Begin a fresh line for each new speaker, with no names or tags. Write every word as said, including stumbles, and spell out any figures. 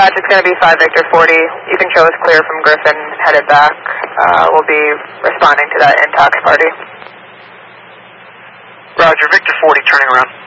Dispatch, it's going to be five Victor forty. You can show us clear from Griffin, headed back. Uh, we'll be responding to that intox party.
Roger, Victor forty, turning around.